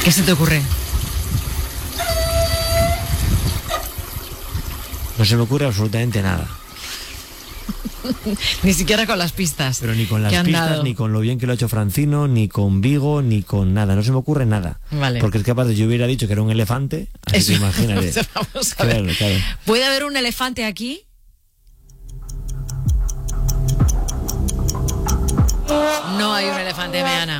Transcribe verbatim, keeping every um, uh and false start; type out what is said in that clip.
¿Qué se te ocurre? No se me ocurre absolutamente nada. Ni siquiera con las pistas. Pero ni con las que han pistas, dado. ni con lo bien que lo ha hecho Francino, ni con Vigo, ni con nada. No se me ocurre nada. Vale. Porque es que aparte yo hubiera dicho que era un elefante, así Eso, que imagínate. vamos a ver. Claro, claro. ¿Puede haber un elefante aquí? No hay un elefante, Meana.